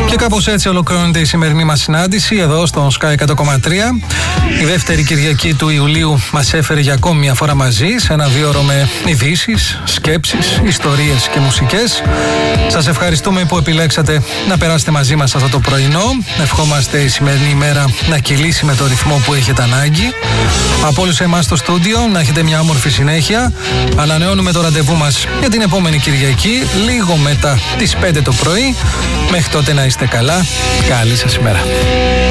Και κάπως έτσι ολοκληρώνεται η σημερινή μας συνάντηση εδώ στο Sky 100,3. Η δεύτερη Κυριακή του Ιουλίου μας έφερε για ακόμη μια φορά μαζί σε ένα 2ωρο με ειδήσεις, σκέψεις, ιστορίες και μουσικές. Σας ευχαριστούμε που επιλέξατε να περάσετε μαζί μας αυτό το πρωινό. Ευχόμαστε η σημερινή ημέρα να κυλήσει με το ρυθμό που έχετε ανάγκη. Από όλους εμάς στο στούντιο να έχετε μια όμορφη συνέχεια. Ανανεώνουμε το ραντεβού μας για την επόμενη Κυριακή, λίγο μετά τις 5 το πρωί. Μέχρι τότε να είστε καλά. Καλή σας ημέρα.